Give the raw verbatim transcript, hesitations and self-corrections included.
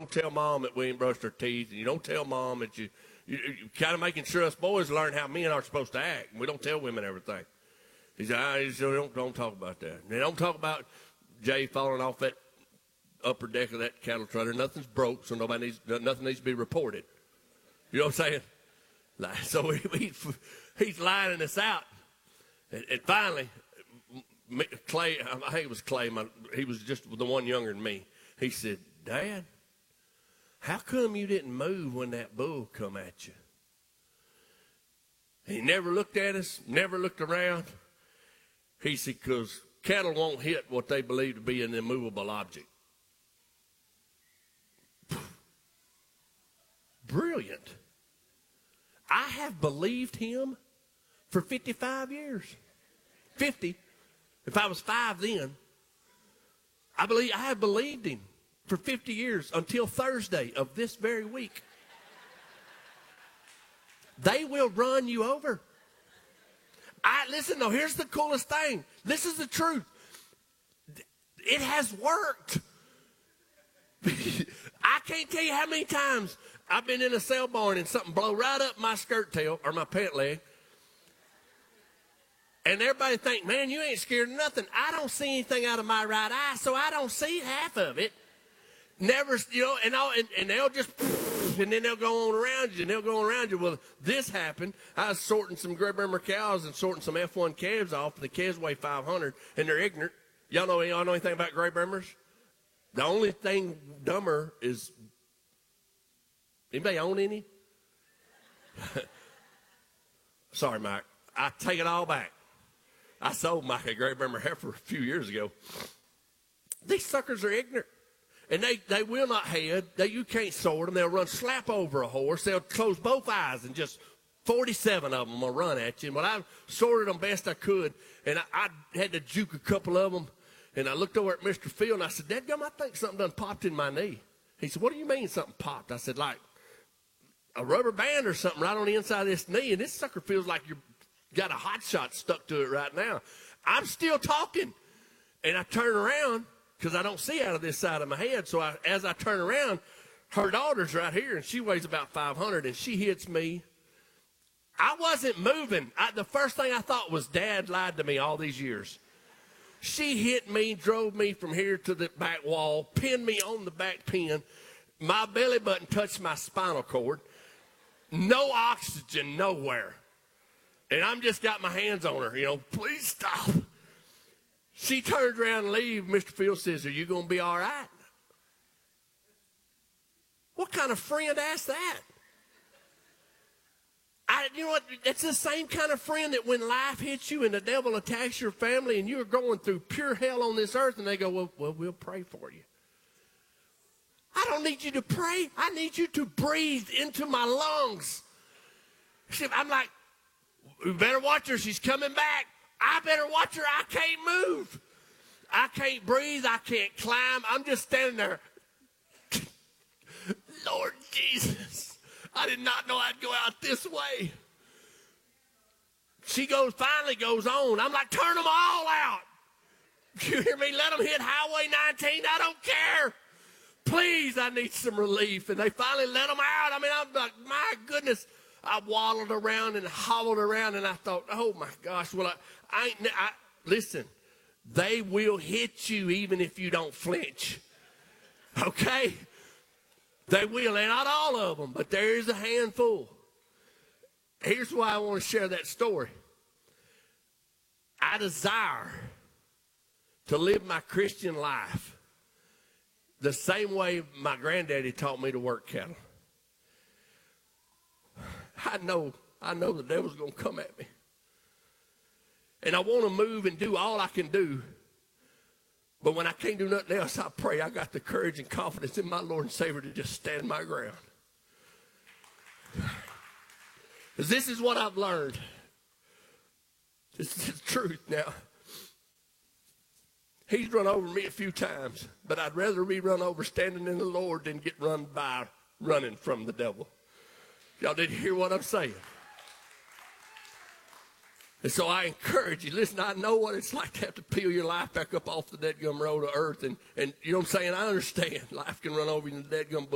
don't tell mom that we ain't brushed our teeth, and you don't tell mom that you, you, you kind of making sure us boys learn how men are supposed to act. We don't tell women everything. He said, I just don't, don't talk about that. They don't talk about Jay falling off that upper deck of that cattle trailer. Nothing's broke, so nobody needs, nothing needs to be reported. You know what I'm saying? So he, he, he's lining us out. And, and finally, Clay, I think it was Clay, my, he was just the one younger than me. He said, Dad, how come you didn't move when that bull come at you? He never looked at us, never looked around. He said, because cattle won't hit what they believe to be an immovable object. Brilliant. I have believed him for fifty-five years. fifty. If I was five then, I believe I have believed him for fifty years until Thursday of this very week. They will run you over. I listen though, here's the coolest thing. This is the truth. It has worked. I can't tell you how many times I've been in a sale barn and something blow right up my skirt tail or my pant leg. And everybody think, man, you ain't scared of nothing. I don't see anything out of my right eye, so I don't see half of it. Never, you know, and, I'll, and, and they'll just, and then they'll go on around you, and they'll go on around you. Well, this happened. I was sorting some Gray Brimmer cows and sorting some F one calves off. The calves weigh five hundred, and they're ignorant. Y'all know, y'all know anything about Gray Brimmers? The only thing dumber is, anybody own any? Sorry, Mike. I take it all back. I sold Mike a Gray Brimmer heifer a few years ago. These suckers are ignorant. And they, they will not head. They, you can't sort them. They'll run slap over a horse. They'll close both eyes and just forty-seven of them will run at you. But I sorted them best I could. And I, I had to juke a couple of them. And I looked over at Mister Field and I said, Dadgum, I think something done popped in my knee. He said, what do you mean something popped? I said, like a rubber band or something right on the inside of this knee. And this sucker feels like you've got a hot shot stuck to it right now. I'm still talking. And I turn around because I don't see out of this side of my head. So I, as I turn around, her daughter's right here, and she weighs about five hundred, and she hits me. I wasn't moving. I, the first thing I thought was Dad lied to me all these years. She hit me, drove me from here to the back wall, pinned me on the back pin. My belly button touched my spinal cord. No oxygen nowhere. And I'm just got my hands on her, you know, please stop. She turns around and leaves. Mister Field says, are you going to be all right? What kind of friend asked that? I, you know what? It's the same kind of friend that when life hits you and the devil attacks your family and you're going through pure hell on this earth and they go, well, well, we'll pray for you. I don't need you to pray. I need you to breathe into my lungs. See, I'm like, we better watch her. She's coming back. I better watch her. I can't move. I can't breathe. I can't climb. I'm just standing there. Lord Jesus, I did not know I'd go out this way. She goes, finally goes on. I'm like, turn them all out. You hear me? Let them hit Highway nineteen. I don't care. Please, I need some relief. And they finally let them out. I mean, I'm like, my goodness. I waddled around and hobbled around, and I thought, oh, my gosh. Well, I, I ain't, I, listen, they will hit you even if you don't flinch. Okay? They will. They're not all of them, but there is a handful. Here's why I want to share that story. I desire to live my Christian life the same way my granddaddy taught me to work cattle. I know, I know the devil's going to come at me. And I want to move and do all I can do. But when I can't do nothing else, I pray I got the courage and confidence in my Lord and Savior to just stand my ground. Because this is what I've learned. This is the truth now. He's run over me a few times, but I'd rather be run over standing in the Lord than get run by running from the devil. Y'all didn't hear what I'm saying. And so I encourage you, listen, I know what it's like to have to peel your life back up off the dead gum road of earth. And, and you know what I'm saying? I understand life can run over you in the dead gum